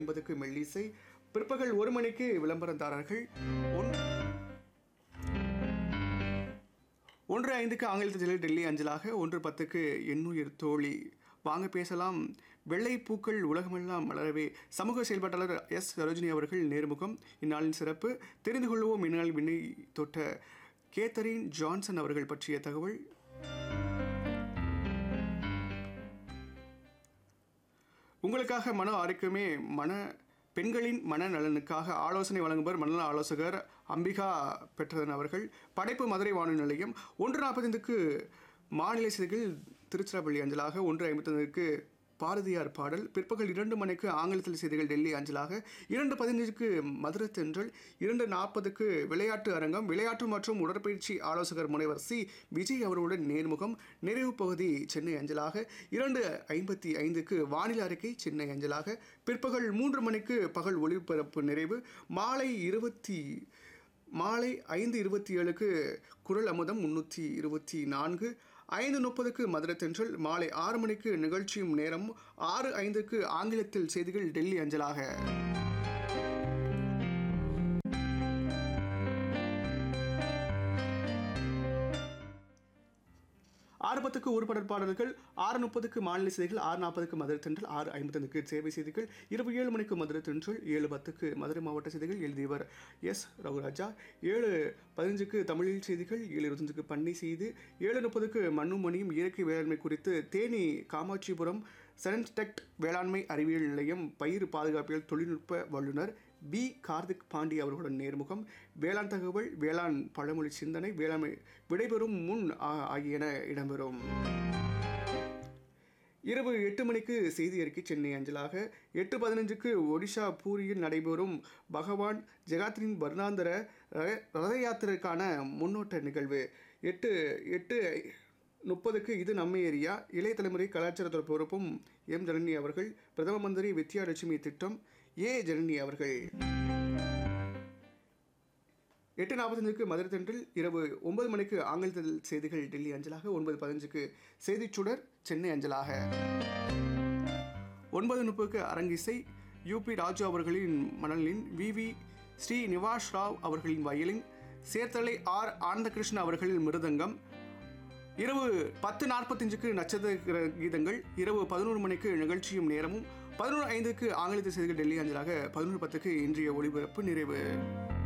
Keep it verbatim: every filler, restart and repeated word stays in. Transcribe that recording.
ஐம்பதுக்கு மெல்லிசை, பிற்பகல் ஒரு மணிக்கு விளம்பரதாரர்கள், ஒன் ஒன்று ஐந்துக்கு ஆங்கிலத்தில் டெல்லி அஞ்சலாக, ஒன்று பத்துக்கு எண்ணுயிர் தோழி வாங்க பேசலாம், வெள்ளை பூக்கள் உலகமெல்லாம் மலரவே, சமூக செயல்பாட்டாளர் எஸ் சரோஜினி அவர்கள் நேர்முகம். இந்நாளின் சிறப்பு தெரிந்து கொள்வோம். இந்நாள் விண்ணை தொட்ட கேத்தரின் ஜான்சன் அவர்கள் பற்றிய தகவல். உங்களுக்காக மன ஆரோக்கியமே மன பெண்களின் மனநலனுக்காக ஆலோசனை வழங்குபவர் மனநல ஆலோசகர் அம்பிகா பெற்றதன் அவர்கள். படைப்பு மதுரை வானொலி நிலையம். ஒன்று நாற்பத்தைந்துக்கு மாநில செய்திகள் திருச்சிராப்பள்ளி அஞ்சலாக, ஒன்று ஐம்பத்தைந்துக்கு பாரதியார் பாடல், பிற்பகல் இரண்டு மணிக்கு ஆங்கிலத்தில் செய்திகள் டெல்லி அஞ்சலாக, இரண்டு பதினைஞ்சுக்கு மதுரை தென்றல், இரண்டு நாற்பதுக்கு விளையாட்டு அரங்கம், விளையாட்டு மற்றும் உடற்பயிற்சி ஆலோசகர் முனைவர் சி விஜய் அவர்களுடன் நேர்முகம், நிறைவு பகுதி சென்னை அஞ்சலாக, இரண்டு ஐம்பத்தி ஐந்துக்கு வானிலை அறிக்கை சென்னை அஞ்சலாக, பிற்பகல் மூன்று மணிக்கு பகல் ஒளிபரப்பு நிறைவு, மாலை இருபத்தி மாலை ஐந்து இருபத்தி ஏழுக்கு குரல் அமுதம் முன்னூற்றி இருபத்தி நான்கு, ஐந்து முப்பதுக்கு மதுரை தென்றல், மாலை ஆறு மணிக்கு நிகழ்ச்சியும் நேரம், ஆறு ஐந்துக்கு ஆங்கிலத்தில் செய்திகள் டெல்லி அஞ்சலாக. ஆறு பத்துக்கு உருப்படல் பாடல்கள், ஆறு முப்பதுக்கு மாநில செய்திகள், ஆறு நாற்பதுக்கு மதுரை தென்றல், ஆறு ஐம்பத்தைந்துக்கு சேவை செய்திகள், இரவு ஏழு மணிக்கு மதுரை தென்றல், ஏழு பத்துக்கு மதுரை மாவட்ட செய்திகள் எழுதியவர் எஸ் ரகுராஜா, ஏழு பதினஞ்சுக்கு தமிழில் செய்திகள், ஏழு இருபத்தஞ்சுக்கு பண்ணை செய்தி, ஏழு முப்பதுக்கு மண்ணும் மணியும் இயற்கை வேளாண்மை குறித்து தேனி காமாட்சிபுரம் சென்டெக்ட் வேளாண்மை அறிவியல் நிலையம் பயிர் பாதுகாப்பியல் தொழில்நுட்ப வல்லுநர் பி கார்த்திக் பாண்டி அவர்களுடன் நேர்முகம், வேளாண் தகவல், வேளாண் பழமொழி சிந்தனை, வேளாண்மை விடைபெறும் முன் ஆகியன இடம்பெறும். இரவு எட்டு மணிக்கு செய்தி அறிக்கை சென்னை அஞ்சலாக, எட்டு பதினஞ்சுக்கு ஒடிஷா பூரியில் நடைபெறும் பகவான் ஜெகத்தின் வருடாந்திர ரத யாத்திரைக்கான முன்னோட்ட நிகழ்வு, எட்டு எட்டு முப்பதுக்கு இது நம்ம ஏரியா, இளைய தலைமுறை கலாச்சாரத்துறை பொறுப்பும் எம் ஜனனி அவர்கள், பிரதம மந்திரி வித்யாலட்சுமி திட்டம் ஏ ஜனனி அவர்கள். எட்டு நாற்பத்தஞ்சுக்கு மதுரை தென்றல், இரவு ஒன்பது மணிக்கு ஆங்கிலத்தில் செய்திகள் டெல்லி அஞ்சலாக, ஒன்பது பதினஞ்சுக்கு செய்திச்சுடர் சென்னை அஞ்சலாக, ஒன்பது முப்பதுக்கு அரங்கிசை, யூபி ராஜு அவர்களின் மணலின், வி வி ஸ்ரீ நிவாஷ் ராவ் அவர்களின் வயலின், சேர்த்தலை ஆர் ஆனந்தகிருஷ்ணன் அவர்களின் மிருதங்கம், இரவு பத்து நாற்பத்தஞ்சுக்கு நட்சத்திர கீதங்கள், இரவு பதினோரு மணிக்கு நிகழ்ச்சியும் நேரமும், பதினொன்று ஐந்துக்கு ஆங்கிலத்தில் செய்திகள் டெல்லி அஞ்சலாக, பதினொன்று பத்துக்கு இன்றைய ஒளிபரப்பு நிறைவு.